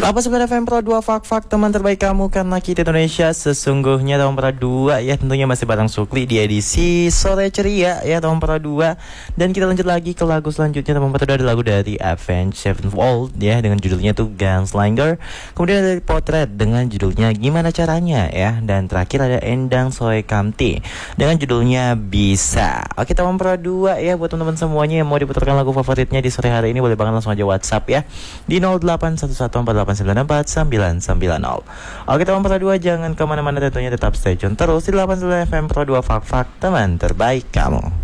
Apa sebenarnya FM Pro 2 Fak teman terbaik kamu karena kita Indonesia sesungguhnya tahun Pro 2 ya, tentunya masih bareng Sukli di edisi sore ceria ya tahun Pro 2. Dan kita lanjut lagi ke lagu selanjutnya tahun Pro 2, ada lagu dari Avenged Sevenfold ya dengan judulnya tuh Gunslinger. Kemudian ada Potret dengan judulnya Gimana Caranya ya, dan terakhir ada Endang Soe Kamti dengan judulnya Bisa. Oke tahun Pro 2 ya, buat teman-teman semuanya yang mau diputarkan lagu favoritnya di sore hari ini boleh banget langsung aja WhatsApp ya di 081148989990. Oke teman Pro 2, jangan kemana-mana, tentunya tetap stay tune terus di 89 FM Pro 2 Fak teman terbaik kamu.